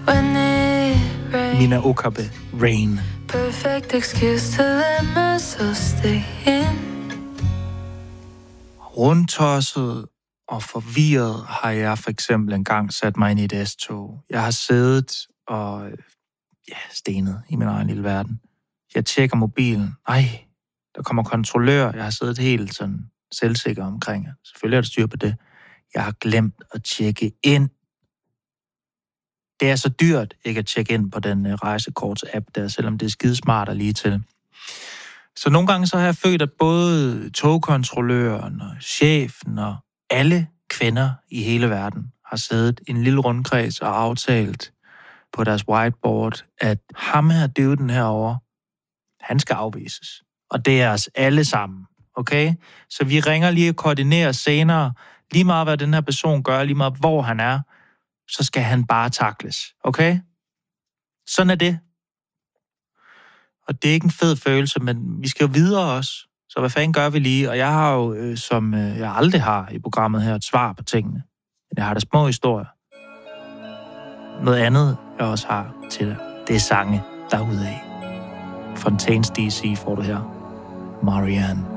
Mina Okabe, Rain. Perfect excuse to let myself stay in. Rundtosset og forvirret har jeg for eksempel engang sat mig ind i et S-tog. Jeg har siddet og stenet i min egen lille verden. Jeg tjekker mobilen. Ej, der kommer kontrollør. Jeg har siddet helt sådan selvsikker omkring. Selvfølgelig er der styr på det. Jeg har glemt at tjekke ind. Det er så dyrt ikke at tjekke ind på den rejsekorts-app der, selvom det er skidesmart at lige til. Så nogle gange så har jeg følt, at både togkontrolløren og chefen og alle kvinder i hele verden har siddet i en lille rundkreds og aftalt på deres whiteboard, at ham her døden herovre, han skal afvises. Og det er os alle sammen, okay? Så vi ringer lige og koordinerer senere, lige meget hvad den her person gør, lige meget hvor han er, så skal han bare takles, okay? Sådan er det. Og det er ikke en fed følelse, men vi skal jo videre også. Så hvad fanden gør vi lige? Og jeg har jo, som jeg aldrig har i programmet her, et svar på tingene. Men jeg har da små historier. Noget andet, jeg også har til dig, det er sange derudaf. Fontaines DC får du her. Marianne.